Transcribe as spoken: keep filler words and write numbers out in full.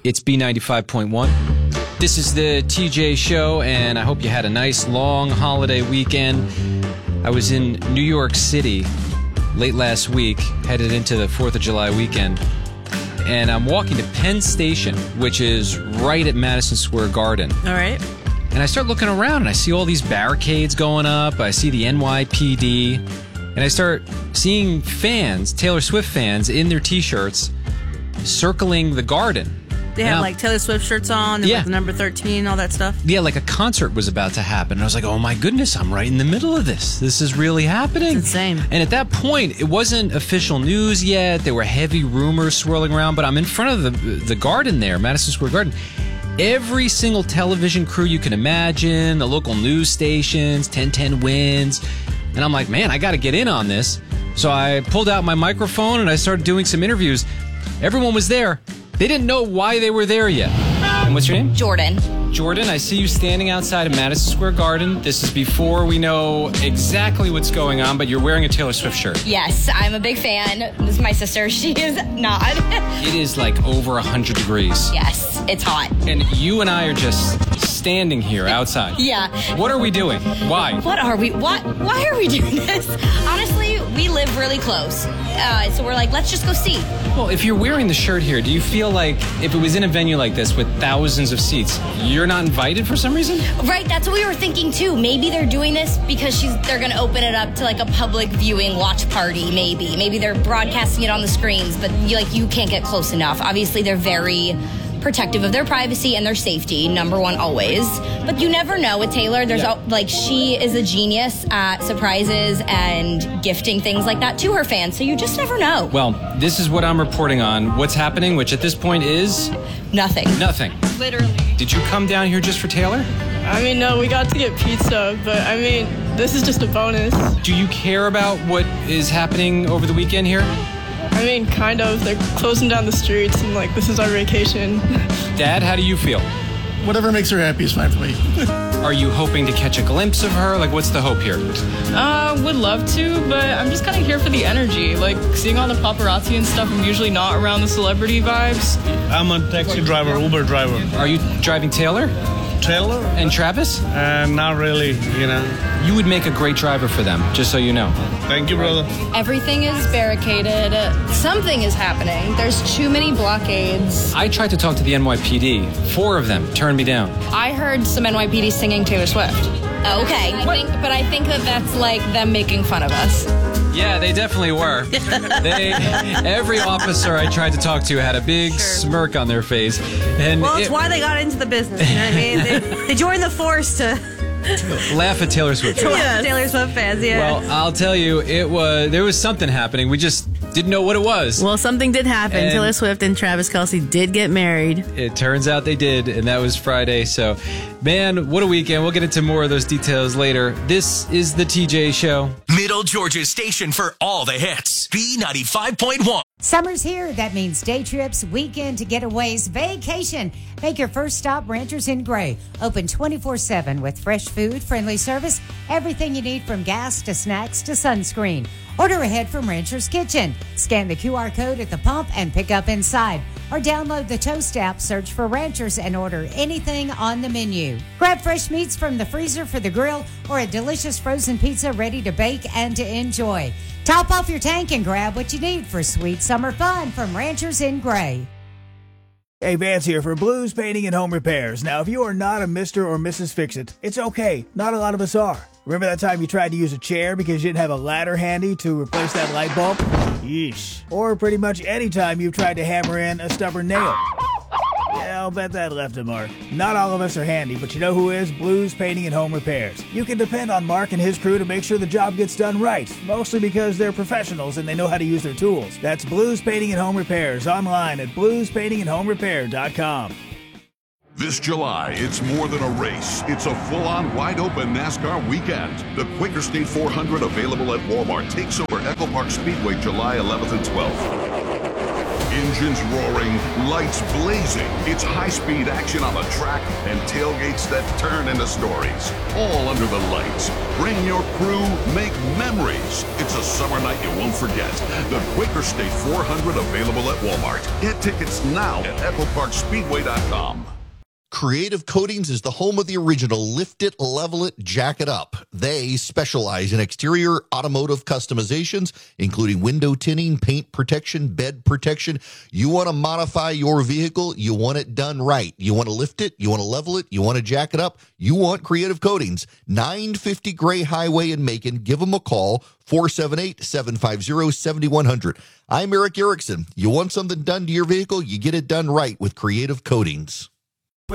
It's B ninety-five point one. This is the T J Show, and I hope you had a nice, long holiday weekend. I was in New York City late last week, headed into the fourth of July weekend, and I'm walking to Penn Station, which is right at Madison Square Garden. All right. And I start looking around, and I see all these barricades going up. I see the N Y P D, and I start seeing fans, Taylor Swift fans, in their T-shirts, circling the garden. They have, like, Taylor Swift shirts on, and yeah. like the number thirteen, all that stuff. Yeah, like a concert was about to happen. And I was like, oh, my goodness, I'm right in the middle of this. This is really happening. It's insane. And at that point, it wasn't official news yet. There were heavy rumors swirling around, but I'm in front of the, the garden there, Madison Square Garden. Every single television crew you can imagine, the local news stations, ten ten Wins. And I'm like, man, I got to get in on this. So I pulled out my microphone and I started doing some interviews. Everyone was there. They didn't know why they were there yet. And what's your name? Jordan. Jordan, I see you standing outside of Madison Square Garden. This is before we know exactly what's going on, but you're wearing a Taylor Swift shirt. Yes, I'm a big fan. This is my sister. She is not. It is like over one hundred degrees. Yes, it's hot. And you and I are just standing here outside. Yeah. What are we doing? Why? What are we? What? Why are we doing this? Honestly, we live really close. Uh, so we're like, let's just go see. Well, if you're wearing the shirt here, do you feel like if it was in a venue like this with thousands of seats, you're not invited for some reason? Right, that's what we were thinking too. Maybe they're doing this because she's they're going to open it up to like a public viewing watch party, maybe. Maybe they're broadcasting it on the screens, but you, like you can't get close enough. Obviously, they're very protective of their privacy and their safety, number one always. But you never know with Taylor. There's yeah. al- like she is a genius at surprises and gifting things like that to her fans. So you just never know. Well, this is what I'm reporting on. What's happening, which at this point is Nothing. nothing. Literally. Did you come down here just for Taylor? I mean, no, we got to get pizza, but I mean, this is just a bonus. Do you care about what is happening over the weekend here? I mean, kind of. They're closing down the streets, and like, this is our vacation. Dad, how do you feel? Whatever makes her happy is fine for me. Are you hoping to catch a glimpse of her? Like, what's the hope here? Uh, would love to, but I'm just kind of here for the energy. Like, seeing all the paparazzi and stuff, I'm usually not around the celebrity vibes. I'm a taxi driver, Uber driver. Are you driving Taylor Taylor? and Travis? Uh, not really, you know. You would make a great driver for them, just so you know. Thank you, brother. Everything is barricaded. Something is happening. There's too many blockades. I tried to talk to the N Y P D. Four of them turned me down. I heard some N Y P D singing Taylor Swift. Okay. I think, but I think that that's like them making fun of us. Yeah, they definitely were. They, every officer I tried to talk to had a big Sure. smirk on their face. And Well, it's it- why they got into the business. You know what I mean? They, they joined the force to laugh at Taylor Swift. yes. Taylor Swift fans. Yeah. Well, I'll tell you, it was there was something happening. We just didn't know what it was. Well, something did happen. And- Taylor Swift and Travis Kelce did get married. It turns out they did, and that was Friday. So, man, what a weekend. We'll get into more of those details later. This is the T J Show. Middle Georgia's station for all the hits. B ninety-five point one. Summer's here. That means day trips, weekend getaways, vacation. Make your first stop Ranchers in Gray. Open twenty-four seven with fresh food, friendly service, everything you need from gas to snacks to sunscreen. Order ahead from Rancher's Kitchen. Scan the Q R code at the pump and pick up inside. Or download the Toast app, search for Ranchers, and order anything on the menu. Grab fresh meats from the freezer for the grill or a delicious frozen pizza ready to bake and to enjoy. Top off your tank and grab what you need for sweet summer fun from Ranchers in Gray. Hey, Vance here for Blues Painting and Home Repairs. Now, if you are not a Mister or Missus Fix-It, it's okay. Not a lot of us are. Remember that time you tried to use a chair because you didn't have a ladder handy to replace that light bulb? Yeesh. Or pretty much any time you've tried to hammer in a stubborn nail. Yeah, I'll bet that left a mark. Not all of us are handy, but you know who is? Blues Painting and Home Repairs. You can depend on Mark and his crew to make sure the job gets done right, mostly because they're professionals and they know how to use their tools. That's Blues Painting and Home Repairs online at blues painting and home repair dot com. This July, it's more than a race. It's a full-on, wide-open NASCAR weekend. The Quaker State four hundred, available at Walmart, takes over Echo Park Speedway July eleventh and twelfth. Engines roaring, lights blazing. It's high-speed action on the track and tailgates that turn into stories. All under the lights. Bring your crew, make memories. It's a summer night you won't forget. The Quaker State four hundred available at Walmart. Get tickets now at echo park speedway dot com. Creative Coatings is the home of the original Lift It, Level It, Jack It Up. They specialize in exterior automotive customizations, including window tinting, paint protection, bed protection. You want to modify your vehicle, you want it done right. You want to lift it, you want to level it, you want to jack it up, you want Creative Coatings. nine fifty Gray Highway in Macon. Give them a call, four seven eight, seven five zero, seven one zero zero. I'm Eric Erickson. You want something done to your vehicle, you get it done right with Creative Coatings.